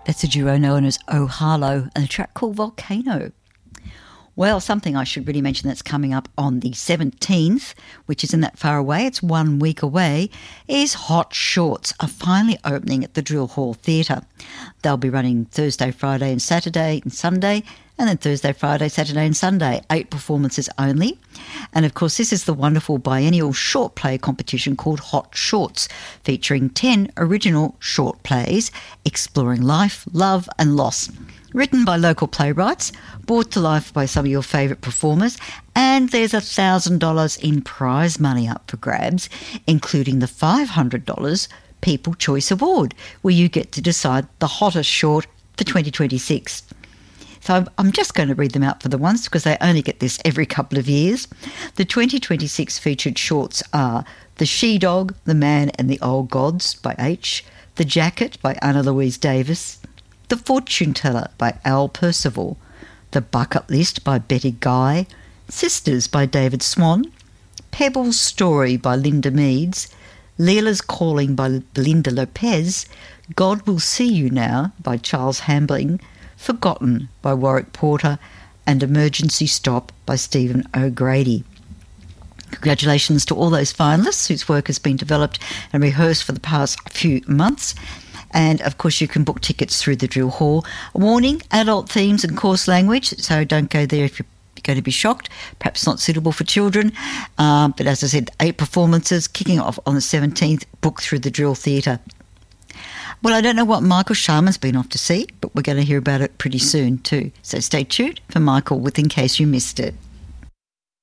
That's a duo known as Oh Harlow and a track called Volcano. Well, something I should really mention that's coming up on the 17th, which isn't that far away, it's 1 week away, is Hot Shorts are finally opening at the Drill Hall Theatre. They'll be running Thursday, Friday and Saturday and Sunday, and then Thursday, Friday, Saturday and Sunday, 8 performances only. And of course, this is the wonderful biennial short play competition called Hot Shorts, featuring 10 original short plays exploring life, love and loss. Written by local playwrights, brought to life by some of your favourite performers, and there's $1,000 in prize money up for grabs, including the $500 People Choice Award, where you get to decide the hottest short for 2026. So I'm just going to read them out for the once because they only get this every couple of years. The 2026 featured shorts are The She-Dog, The Man and the Old Gods by H, The Jacket by Anna Louise Davis, The Fortune Teller by Al Percival, The Bucket List by Betty Guy, Sisters by David Swan, Pebble's Story by Linda Meads, Leila's Calling by Belinda Lopez, God Will See You Now by Charles Hambling, Forgotten by Warwick Porter, and Emergency Stop by Stephen O'Grady. Congratulations to all those finalists whose work has been developed and rehearsed for the past few months. And, of course, you can book tickets through the Drill Hall. Warning, adult themes and coarse language, so don't go there if you're going to be shocked. Perhaps not suitable for children. But as I said, 8 performances kicking off on the 17th, booked through the Drill Theatre. Well, I don't know what Michael Sharman's been off to see, but we're going to hear about it pretty soon too. So stay tuned for Michael with In Case You Missed It.